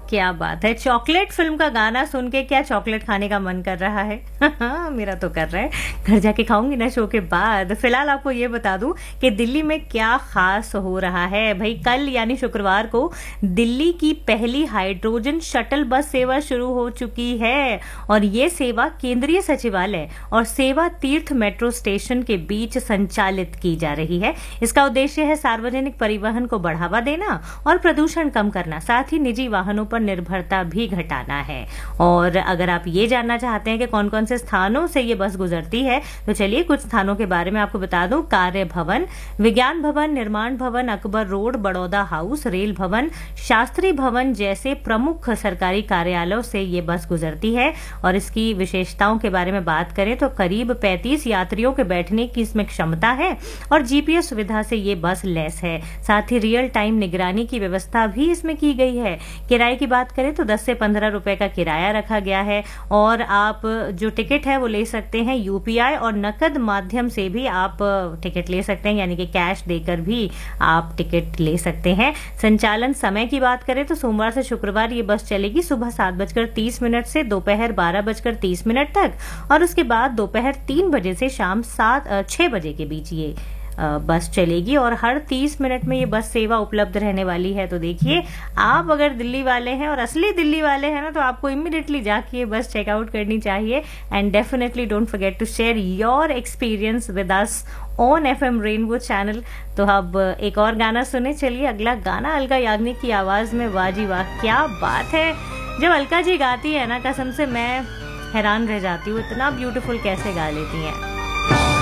क्या बात है, चॉकलेट फिल्म का गाना सुन के क्या चॉकलेट खाने का मन कर रहा है? मेरा तो कर रहा है, घर जाके खाऊंगी ना शो के बाद। फिलहाल आपको ये बता दूं कि दिल्ली में क्या खास हो रहा है। भाई कल यानी शुक्रवार को दिल्ली की पहली हाइड्रोजन शटल बस सेवा शुरू हो चुकी है और ये सेवा केंद्रीय सचिवालय और सेवा तीर्थ मेट्रो स्टेशन के बीच संचालित की जा रही है। इसका उद्देश्य है सार्वजनिक परिवहन को बढ़ावा देना और प्रदूषण कम करना, साथ ही निजी वाहनों पर निर्भरता भी घटाना है। और अगर आप ये जानना चाहते हैं कि कौन कौन से स्थानों से ये बस गुजरती है तो चलिए कुछ स्थानों के बारे में आपको बता दूं। कार्य भवन, विज्ञान भवन, निर्माण भवन, Akbar road, Baroda house, rail भवन, शास्त्री भवन जैसे प्रमुख सरकारी कार्यालयों से ये बस गुजरती है। और इसकी विशेषताओं के बारे में बात करें तो करीब 35 यात्रियों के बैठने की इसमें क्षमता है और जीपीएस सुविधा से ये बस लैस है। साथ ही रियल टाइम निगरानी की व्यवस्था भी इसमें की गई है। किराए की बात करें तो 10 से 15 रुपए का किराया रखा गया है और आप जो टिकट है वो ले सकते हैं यूपीआई और नकद माध्यम से भी आप टिकट ले सकते हैं, यानी कि कैश देकर भी आप टिकट ले सकते हैं। संचालन समय की बात करें तो सोमवार से शुक्रवार ये बस चलेगी सुबह 7:30 से दोपहर 12:30 तक और उसके बाद दोपहर 3 बजे से शाम 6 बजे के बीच ये बस चलेगी और हर 30 मिनट में ये बस सेवा उपलब्ध रहने वाली है। तो देखिए, आप अगर दिल्ली वाले हैं और असली दिल्ली वाले हैं ना तो आपको इमीडिएटली जाके ये बस चेकआउट करनी चाहिए। And definitely don't forget to share your experience with us on FM rainbow channel. तो अब एक और गाना सुने, चलिए अगला गाना अलका याग्निक की आवाज में। वाह जी वाह, क्या बात है। जब अलका जी गाती है ना, कसम से मैं हैरान रह जाती हूँ, इतना ब्यूटीफुल कैसे गा लेती हैं।